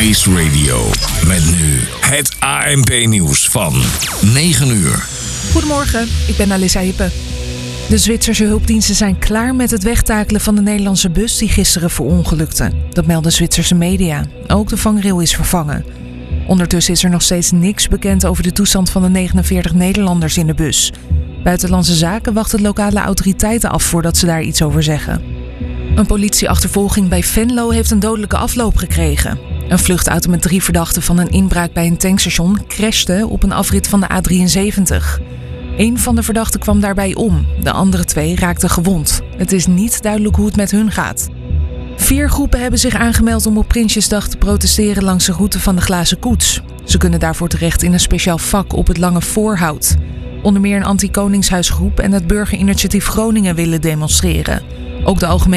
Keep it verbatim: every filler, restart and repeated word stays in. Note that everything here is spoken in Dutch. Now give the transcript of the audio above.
Ice Radio. Met nu het A N P-nieuws van negen uur. Goedemorgen, ik ben Alissa Hippe. De Zwitserse hulpdiensten zijn klaar met het wegtakelen van de Nederlandse bus die gisteren verongelukte. Dat melden Zwitserse media. Ook de vangrail is vervangen. Ondertussen is er nog steeds niks bekend over de toestand van de negenenveertig Nederlanders in de bus. Buitenlandse Zaken wachten lokale autoriteiten af voordat ze daar iets over zeggen. Een politieachtervolging bij Venlo heeft een dodelijke afloop gekregen. Een vluchtauto met drie verdachten van een inbraak bij een tankstation crashte op een afrit van de A drieënzeventig. Eén van de verdachten kwam daarbij om. De andere twee raakten gewond. Het is niet duidelijk hoe het met hun gaat. Vier groepen hebben zich aangemeld om op Prinsjesdag te protesteren langs de route van de Glazen Koets. Ze kunnen daarvoor terecht in een speciaal vak op het Lange Voorhout. Onder meer een anti-Koningshuisgroep en het Burgerinitiatief Groningen willen demonstreren. Ook de algemene